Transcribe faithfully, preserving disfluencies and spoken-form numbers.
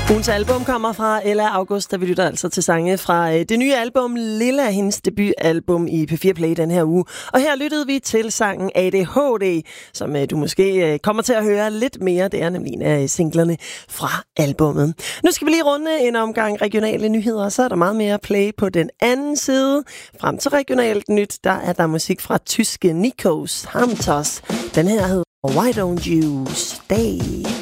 Ugens album kommer fra Ella August, der vi lytter altså til sange fra øh, det nye album Lilla, hendes debutalbum i P fire Play den her uge. Og her lyttede vi til sangen A D H D, som øh, du måske øh, kommer til at høre lidt mere. Det er nemlig en af singlerne fra albummet. Nu skal vi lige runde en omgang regionale nyheder, og så er der meget mere play på den anden side. Frem til regionalt nyt, der er der musik fra tyske Nikos Hamtos. Den her hedder Why Don't You Stay?